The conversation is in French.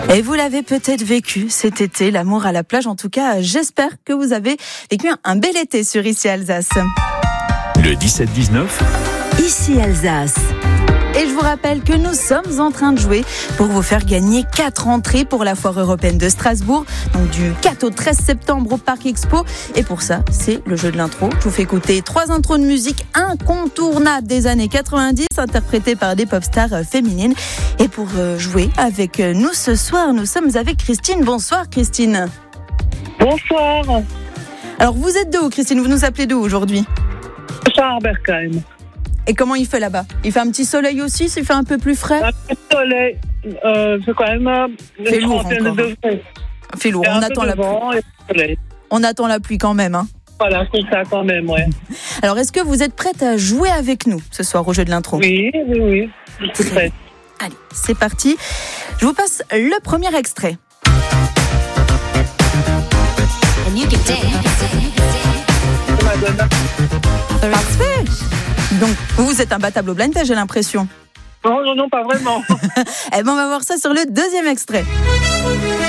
Et vous l'avez peut-être vécu cet été, l'amour à la plage. En tout cas, j'espère que vous avez vécu un bel été sur Ici Alsace. Le 17-19. Ici Alsace. Et je vous rappelle que nous sommes en train de jouer pour vous faire gagner 4 entrées pour la foire européenne de Strasbourg, donc du 4 au 13 septembre au Parc Expo. Et pour ça, c'est le jeu de l'intro. Je vous fais écouter 3 intros de musique incontournables des années 90, interprétées par des pop stars féminines. Et pour jouer avec nous ce soir, nous sommes avec Christine. Bonsoir Christine. Bonsoir. Alors vous êtes d'où Christine? Vous nous appelez d'où aujourd'hui? Scharberkheim. Et comment il fait là-bas? Il fait un petit soleil aussi? Il fait un peu plus frais? Un peu de soleil, c'est quand même fait lourd encore. degrés. Fait lourd, on attend la pluie. On attend la pluie quand même, hein. Voilà, c'est ça quand même, ouais. Alors, est-ce que vous êtes prête à jouer avec nous ce soir au jeu de l'intro? Oui. Je suis prête. Allez, c'est parti. Je vous passe le premier extrait. Parfait. Donc, vous êtes imbattable au blind test, j'ai l'impression. Non, pas vraiment. Eh ben, on va voir ça sur le deuxième extrait.